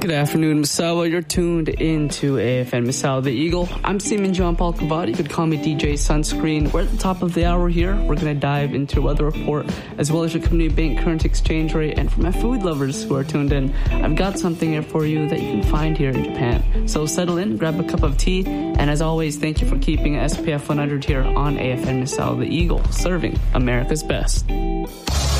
Good afternoon, Misawa. You're tuned into AFN Misawa the Eagle. I'm Seaman John Paul Cavati. You could call me DJ Sunscreen. We're at the top of the hour here. We're going to dive into weather report as well as your community bank current exchange rate. And for my food lovers who are tuned in, I've got something here for you that you can find here in Japan. So settle in, grab a cup of tea, and as always, thank you for keeping SPF 100 here on AFN Misawa the Eagle, serving America's best.